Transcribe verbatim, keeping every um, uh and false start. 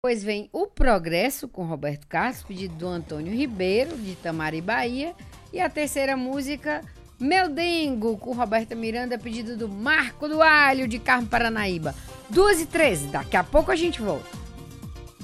Depois vem O Progresso, com Roberto Carlos, pedido do Antônio Ribeiro, de Itamari, Bahia. E a terceira música, Meu Dengo, com Roberta Miranda, pedido do Marco do Alho, de Carmo, Paranaíba. Duas e treze, daqui a pouco a gente volta.